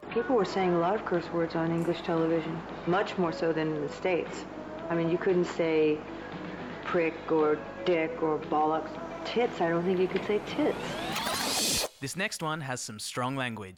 People were saying a lot of curse words on English television, much more so than in the States. I mean, you couldn't say prick or dick or bollocks. Tits, I don't think you could say tits. This next one has some strong language.